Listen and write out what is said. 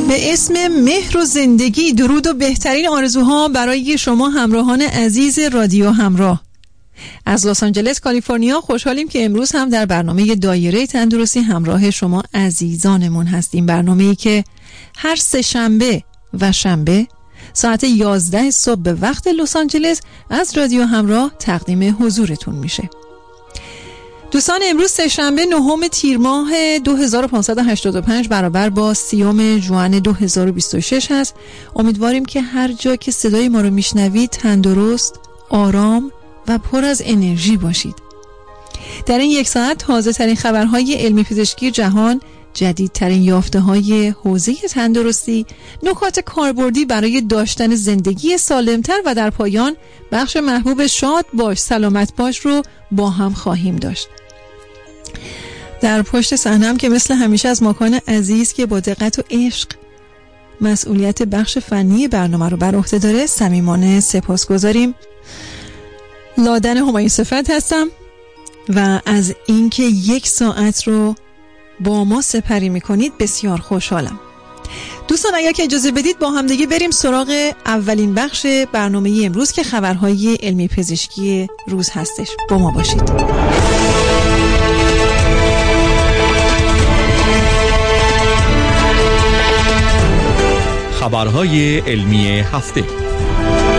به اسم مهر و زندگی. درود و بهترین آرزوها برای شما همراهان عزیز رادیو همراه. از لس آنجلس کالیفرنیا خوشحالیم که امروز هم در برنامه دایره تندرستی همراه شما عزیزانمون هستیم. برنامه‌ای که هر سه شنبه و شنبه ساعت 11 صبح به وقت لس آنجلس از رادیو همراه تقدیم حضورتون میشه. دوستان، امروز سه شنبه 9 تیر ماه 2585 برابر با 30 ژوئن 2026 هست. امیدواریم که هر جا که صدای ما رو میشنوید تندرست، آرام و پر از انرژی باشید. در این یک ساعت تازه ترین خبرهای علمی پزشکی جهان، جدیدترین یافته های حوزه تندرستی، نکات کاربردی برای داشتن زندگی سالمتر و در پایان بخش محبوب شاد باش سلامت باش رو با هم خواهیم داشت. در پشت صحنه‌ام که مثل همیشه از ماکان عزیز که با دقت و عشق مسئولیت بخش فنی برنامه رو بر عهده داره صمیمانه سپاسگزاریم. لادن همایون صفت هستم و از اینکه یک ساعت رو با ما سپری میکنید بسیار خوشحالم. دوستان، اگر که اجازه بدید با همدیگه بریم سراغ اولین بخش برنامه امروز که خبرهای علمی پزشکی روز هستش. با ما باشید. خبرهای علمی هفته.